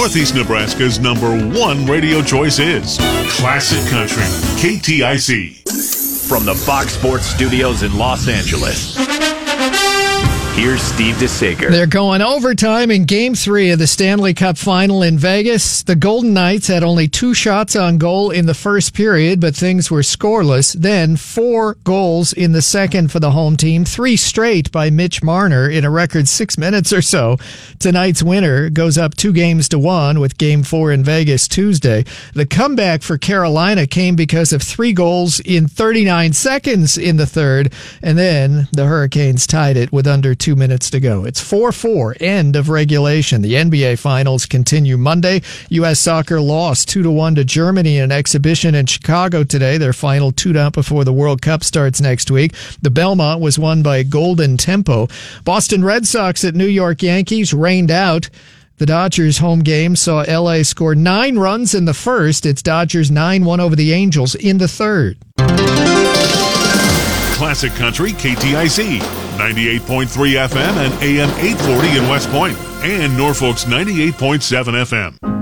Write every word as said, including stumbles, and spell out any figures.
Northeast Nebraska's number one radio choice is Classic Country, K T I C. From the Fox Sports Studios in Los Angeles, here's Steve DeSager. They're going overtime in Game three of the Stanley Cup Final in Vegas. The Golden Knights had only two shots on goal in the first period, but things were scoreless. Then four goals in the second for the home team, three straight by Mitch Marner in a record six minutes or so. Tonight's winner goes up two games to one with Game four in Vegas Tuesday. The comeback for Carolina came because of three goals in thirty-nine seconds in the third, and then the Hurricanes tied it with under two minutes to go. It's four four, end of regulation. The N B A Finals continue Monday. U S Soccer lost two to one to Germany in an exhibition in Chicago today. Their final two-up before the World Cup starts next week. The Belmont was won by Golden Tempo. Boston Red Sox at New York Yankees rained out. The Dodgers home game saw L A score nine runs in the first. It's Dodgers nine one over the Angels in the third. Classic Country, K T I C, ninety-eight point three F M and A M eight forty in West Point, and Norfolk's ninety-eight point seven F M.